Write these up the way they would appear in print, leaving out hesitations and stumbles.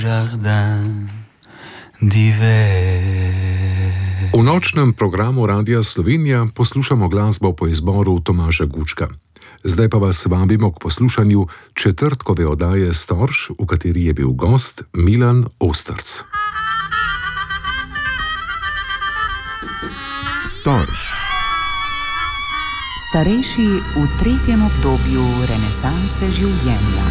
V nočnem programu Radia Slovenija poslušamo glasbo po izboru Tomaža Gučka. Zdaj pa vas vabimo k poslušanju četrtkove oddaje Storž, v kateri je bil gost Milan Osterc. Storž. Starejši v tretjem obdobju renesanse življenja.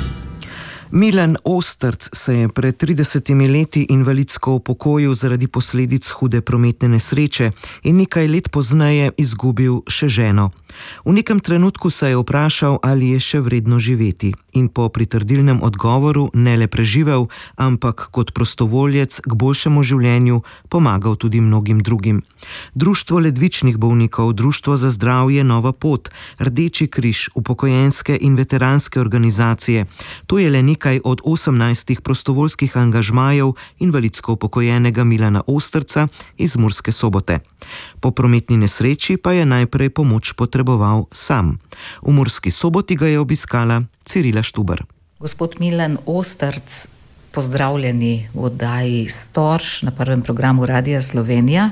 Milan Osterc se je pred 30 leti invalidsko upokojil zaradi posledic hude prometne nesreče in nekaj let pozneje izgubil še ženo. V nekem trenutku se je vprašal, ali je še vredno živeti, in po pritrdilnem odgovoru ne le preživel, ampak kot prostovoljec k boljšemu življenju pomagal tudi mnogim drugim. Društvo ledvičnih bolnikov, Društvo za zdravje Nova pot, Rdeči križ, upokojenske in veteranske organizacije. To je le nekaj od 18 prostovoljskih angažmajev invalidsko upokojenega Milana Osterca iz Murske Sobote. Po prometni nesreči pa je najprej pomoč potreboval sam. V Murski Soboti ga je obiskala Cirila Štuber. Gospod Milan Osterc, pozdravljeni v oddaji Storž na prvem programu Radia Slovenija.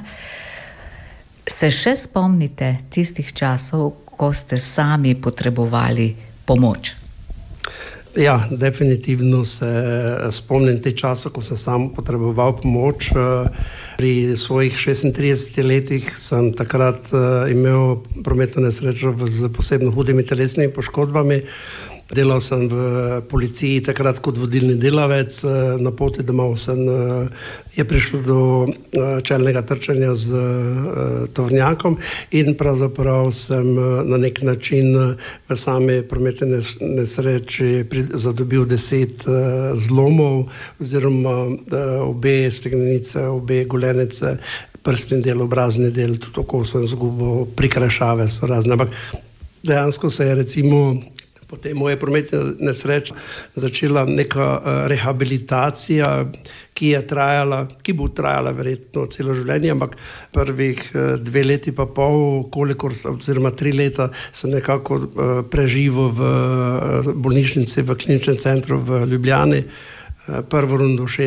Se še spomnite tistih časov, ko ste sami potrebovali pomoč? Ja, definitivno se spomnim te časa, ko sem sam potreboval pomoč. Pri svojih 36 letih sem takrat imel prometno nesrečo z posebno hudimi telesnimi poškodbami. Delal sem v policiji takrat kot vodilni delavec. Na poti domov je prišlo do čelnega trčenja z tovornjakom in pravzaprav sem na nek način v sami prometni nesreči zadobil 10 zlomov oziroma obe stegnenice, obe golenice, prstni del, obrazni del, tudi tako sem izgubil prikrajšave so razne. Ampak dejansko se je recimo potem moje prometne nesreče začela neka rehabilitacija, ki bo trajala verjetno celo življenje, ampak prvih 2 leti pa pol, oziroma 3 leta sem nekako preživel v bolnišnici, v kliničnem centru v Ljubljani. Prvo rundo